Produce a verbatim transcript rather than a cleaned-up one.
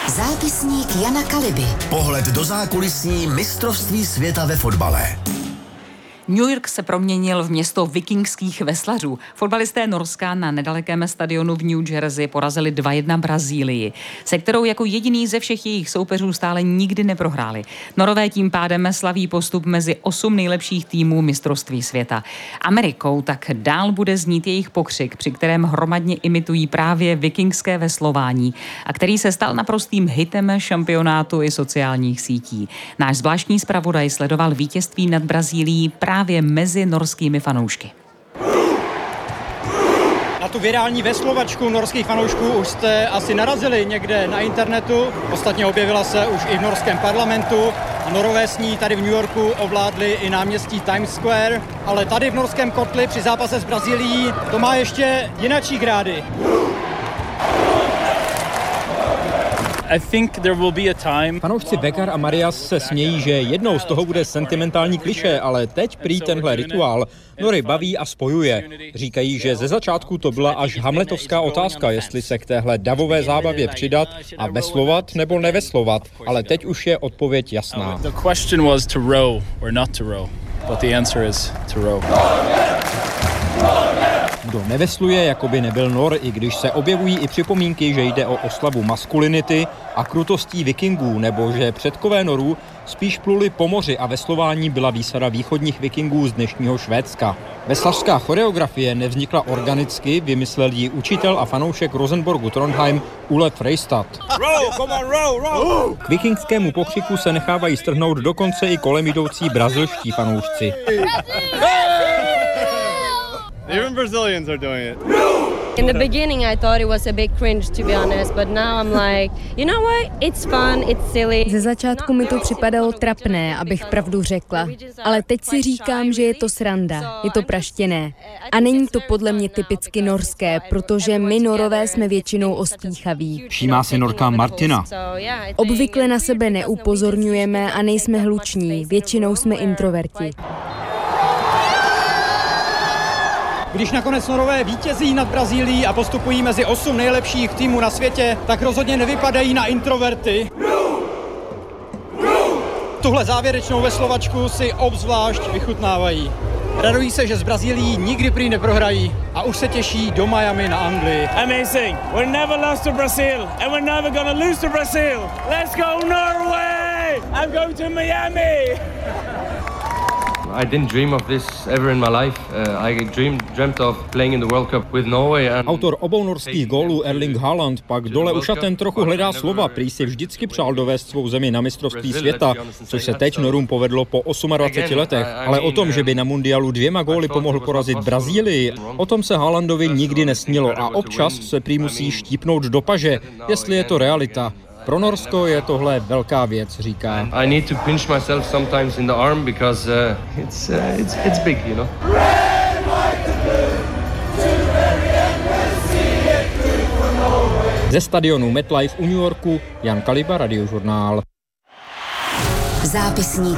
Zápisník Jana Kaliby. Pohled do zákulisí mistrovství světa ve fotbale. New York se proměnil v město vikingských veslařů. Fotbalisté Norska na nedalekém stadionu v New Jersey porazili dva jedna Brazílii, se kterou jako jediný ze všech jejich soupeřů stále nikdy neprohráli. Norové tím pádem slaví postup mezi osm nejlepších týmů mistrovství světa. Amerikou tak dál bude znít jejich pokřik, při kterém hromadně imitují právě vikingské veslování a který se stal naprostým hitem šampionátu i sociálních sítí. Náš zvláštní zpravodaj sledoval vítězství nad Brazílií právě právě mezi norskými fanoušky. Na tu virální veslovačku norských fanoušků už jste asi narazili někde na internetu. Ostatně objevila se už i v norském parlamentu. A Norové s ní tady v New Yorku ovládli i náměstí Times Square. Ale tady v norském kotli při zápase s Brazílií to má ještě jinačí grády. I think there will be a time. Fanoušci Bekar a Marias se smějí, že jednou z toho bude sentimentální klišé, ale teď prý tenhle rituál Nory baví a spojuje. Říkají, že ze začátku to byla až hamletovská otázka, jestli se k téhle davové zábavě přidat a veslovat nebo neveslovat, ale teď už je odpověď jasná. The question was to row or not to row, but the answer is to row. Kdo nevesluje, jako by nebyl nor, i když se objevují i připomínky, že jde o oslavu maskulinity a krutostí vikingů, nebo že předkové norů spíš pluli po moři a veslování byla výsada východních vikingů z dnešního Švédska. Veslařská choreografie nevznikla organicky, vymyslel ji učitel a fanoušek Rosenborgu Trondheim Ole Freistad. K vikingskému pokřiku se nechávají strhnout dokonce i kolem jdoucí brazilští fanoušci. Even Brazilians are doing it. In the beginning I thought it was a big cringe, to be honest, but now I'm like, you know what? It's fun, it's silly. Ze začátku mi to připadalo trapné, abych pravdu řekla, ale teď si říkám, že je to sranda, je to praštěné. A není to podle mě typicky norské, protože my Norové jsme většinou ostýchaví. Všímá si Norka Martina. Obvykle na sebe neupozorňujeme a nejsme hluční, většinou jsme introverti. Když nakonec Norové vítězí nad Brazílií a postupují mezi osm nejlepších týmů na světě, tak rozhodně nevypadají na introverty. Tuhle závěrečnou veslovačku si obzvlášť vychutnávají. Radují se, že z Brazílií nikdy prý neprohrají a už se těší do Miami na Anglii. Amazing. We never lost to Brazil and we're never gonna lose to Brazil. Let's go Norway! I'm going to Miami. I didn't dream of this ever in my life. Uh, I dreamed, dreamt of playing in the World Cup with Norway. And autor obou norských gólů Erling Haaland pak dole u šaten trochu hledá slova, prý si vždycky přál dovést svou zemi na mistrovství světa, což se teď Norům povedlo po dvaceti osmi letech. Ale o tom, že by na mundialu dvěma góly pomohl porazit Brazílii, o tom se Haalandovi nikdy nesnilo a občas se prý musí štípnout do paže, jestli je to realita. Pro Norsko je tohle velká věc, říká. I need to pinch myself sometimes in the arm because uh, it's, uh, it's it's big, you know. Ze stadionu MetLife u New Yorku Jan Kaliba, Radiožurnál. Zápisník